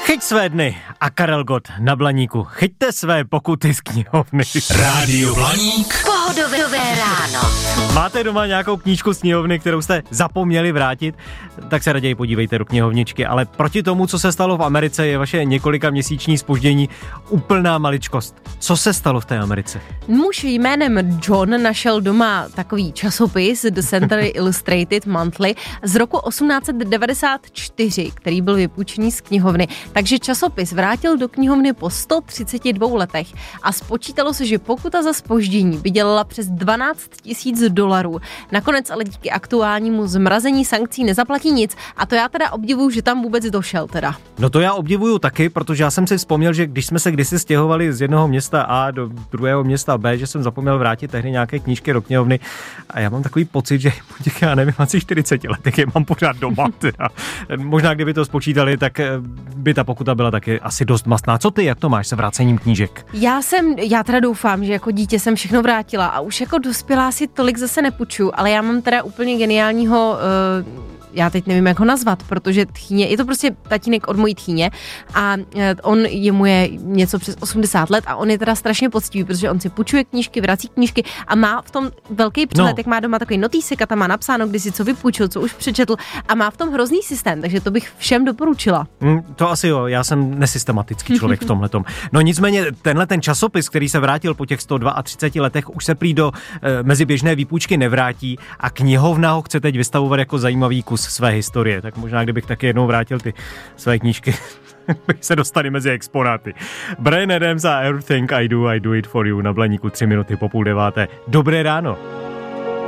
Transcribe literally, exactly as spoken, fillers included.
Chyť své dny a Karel Gott na Blaníku. Chyťte své pokuty z knihovny. Rádio Blaník. Pohodové ráno. Máte doma nějakou knížku z knihovny, kterou jste zapomněli vrátit? Tak se raději podívejte do knihovničky. Ale proti tomu, co se stalo v Americe, je vaše několika měsíční zpoždění úplná maličkost. Co se stalo v té Americe? Muž jménem John našel doma takový časopis The Century Illustrated Monthly z roku osmnáct set devadesát čtyři, který byl vypůjčený z knihovny. Takže časopis vrátil do knihovny po sto třicet dvou letech a spočítalo se, že pokuta za zpoždění by dělala přes dvanáct tisíc dolarů. Nakonec ale díky aktuálnímu zmrazení sankcí nezaplatí nic a to já teda obdivuju, že tam vůbec došel teda. No to já obdivuju taky, protože já jsem si vzpomněl, že když jsme se kdysi stěhovali z jednoho města A do druhého města B, že jsem zapomněl vrátit tehdy nějaké knížky do knihovny a já mám takový pocit, že po těch, já nevím, asi čtyřiceti letech je mám pořád doma teda. Možná kdyby to spočítali, tak by ta pokuta byla taky asi dost mastná. Co ty, jak to máš se vrácením knížek? Já jsem, já teda doufám, že jako dítě jsem všechno vrátila a už jako dospělá si tolik zase nepůjču, ale já mám teda úplně geniálního uh, já teď nevím, jak ho nazvat, protože tchýně, je to prostě tatínek od mojí tchýně a on je mu je něco přes osmdesát let a on je teda strašně poctivý, protože on si půjčuje knížky, vrací knížky a má v tom velký přehled, no. Jak má doma takový notýsek a tam má napsáno, kdy si co vypůjčil, co už přečetl a má v tom hrozný systém, takže to bych všem doporučila. Mm, to asi jo, já jsem nesystematický člověk v tomhletom. No nicméně tenhle ten časopis, který se vrátil po těch sto třiceti dvou letech, už se prý do e, meziběžné výpůjčky nevrátí a knihovna ho chce teď vystavovat jako zajímavý kus své historie, tak možná kdybych taky jednou vrátil ty své knížky, bych se dostali mezi exponáty. Bryan Adams a Everything I Do, I Do It For You na Blaníku tři minuty po půl deváté. Dobré ráno.